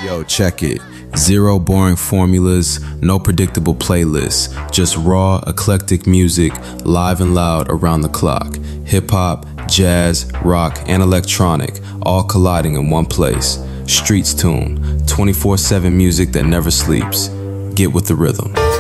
Yo, check it. Zero boring formulas, no predictable playlists, just raw, eclectic music, live and loud around the clock. Hip-hop, jazz, rock, and electronic, all colliding in one place. Streets Tune, 24/7 music that never sleeps. Get with the rhythm.